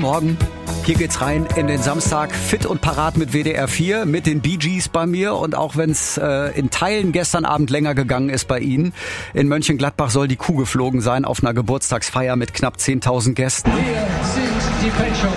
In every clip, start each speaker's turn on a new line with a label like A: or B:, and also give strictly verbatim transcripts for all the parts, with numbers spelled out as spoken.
A: Morgen. Hier geht's rein in den Samstag, fit und parat mit W D R vier, mit den Bee Gees bei mir. Und auch wenn es äh, in Teilen gestern Abend länger gegangen ist bei Ihnen, in Mönchengladbach soll die Kuh geflogen sein auf einer Geburtstagsfeier mit knapp zehntausend Gästen.
B: Wir sind die Pet Shop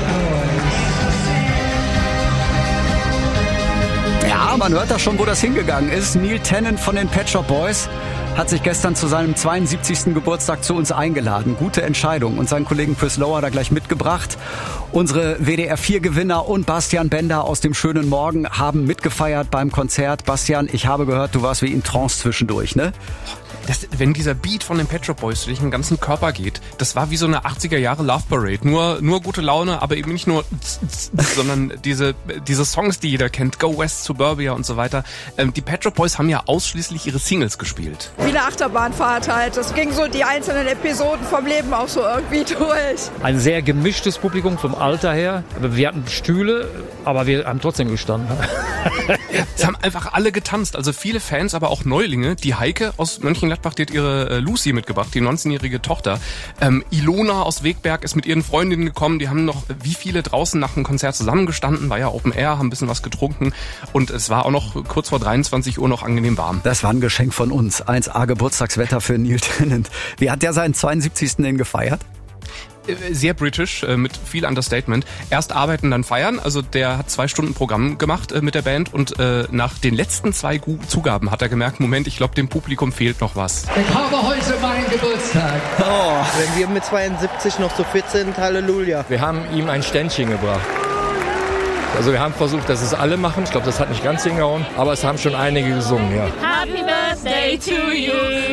B: Boys.
A: Ja, man hört da schon, wo das hingegangen ist. Neil Tennant von den Pet Shop Boys hat sich gestern zu seinem zweiundsiebzigsten Geburtstag zu uns eingeladen. Gute Entscheidung. Und seinen Kollegen Chris Lower da gleich mitgebracht. Unsere W D R vier Gewinner und Bastian Bender aus dem schönen Morgen haben mitgefeiert beim Konzert. Bastian, ich habe gehört, du warst wie in Trance zwischendurch, ne?
C: Das, wenn dieser Beat von den Pet Shop Boys durch den ganzen Körper geht, das war wie so eine achtziger Jahre Love Parade. Nur, nur gute Laune, aber eben nicht nur, sondern diese, diese Songs, die jeder kennt, Go West, Suburbia und so weiter. Ähm, die Pet Shop Boys haben ja ausschließlich ihre Singles gespielt.
D: Wie eine Achterbahnfahrt halt. Das ging so die einzelnen Episoden vom Leben auch so irgendwie durch.
E: Ein sehr gemischtes Publikum vom Alter her. Wir hatten Stühle, aber wir haben trotzdem gestanden.
C: Es haben einfach alle getanzt. Also viele Fans, aber auch Neulinge. Die Heike aus Mönchengladbach, die hat ihre äh, Lucy mitgebracht, die neunzehnjährige Tochter. Ähm, Ilona aus Wegberg ist mit ihren Freundinnen gekommen. Die haben noch wie viele draußen nach dem Konzert zusammengestanden. War ja Open Air, haben ein bisschen was getrunken. Und es war auch noch kurz vor dreiundzwanzig Uhr noch angenehm warm.
A: Das war ein Geschenk von uns. eins A Geburtstagswetter für Neil Tennant. Wie hat der seinen zweiundsiebzigsten denn gefeiert?
C: Sehr britisch, mit viel Understatement. Erst arbeiten, dann feiern. Also der hat zwei Stunden Programm gemacht mit der Band und äh, nach den letzten zwei Zugaben hat er gemerkt, Moment, ich glaube, dem Publikum fehlt noch was.
B: Ich habe heute meinen Geburtstag.
F: Oh. Wenn wir mit zweiundsiebzig noch so fit sind, Halleluja.
E: Wir haben ihm ein Ständchen gebracht. Also wir haben versucht, dass es alle machen. Ich glaube, das hat nicht ganz hingehauen, aber es haben schon einige gesungen, ja.
G: Happy Birthday to you.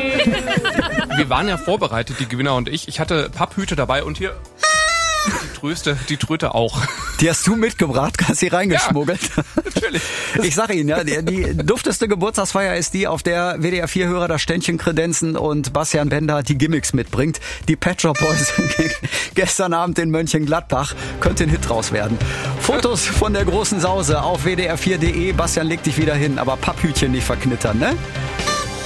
C: Wir waren ja vorbereitet, die Gewinner und ich. Ich hatte Papphüte dabei und hier die Tröste, die Tröte auch.
A: Die hast du mitgebracht, hast sie reingeschmuggelt.
C: Ja, natürlich.
A: Ich sag Ihnen, ja, die, die dufteste Geburtstagsfeier ist die, auf der W D R vier Hörer das Ständchen kredenzen und Bastian Bender die Gimmicks mitbringt. Die Pet Shop Boys gestern Abend in Mönchengladbach. Könnte ein Hit draus werden. Fotos von der großen Sause auf w d r vier punkt d e. Bastian legt dich wieder hin, aber Papphütchen nicht verknittern, ne?